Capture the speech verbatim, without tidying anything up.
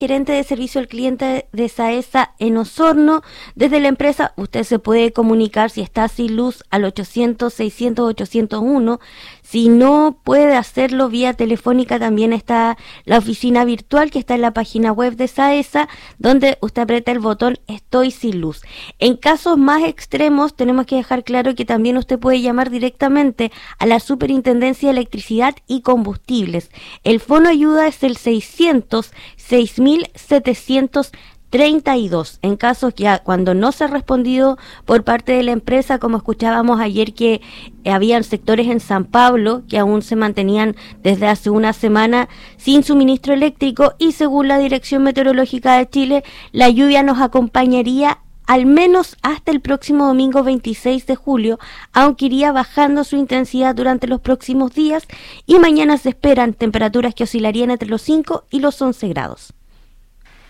gerente de servicio al cliente de SAESA en Osorno. Desde la empresa usted se puede comunicar si está sin luz al ochocientos, seiscientos, ochocientos uno. Si no puede hacerlo vía telefónica, también está la oficina virtual que está en la página web de SAESA, donde usted aprieta el botón Estoy sin luz. En casos más extremos tenemos que dejar claro que también usted puede llamar directamente a la Superintendencia de Electricidad y Combustibles. El fono ayuda es el seiscientos, seis mil setecientos treinta y dos. En casos que cuando no se ha respondido por parte de la empresa, como escuchábamos ayer que habían sectores en San Pablo que aún se mantenían desde hace una semana sin suministro eléctrico, y según la Dirección Meteorológica de Chile, la lluvia nos acompañaría al menos hasta el próximo domingo veintiséis de julio, aunque iría bajando su intensidad durante los próximos días, y mañana se esperan temperaturas que oscilarían entre los cinco y los once grados.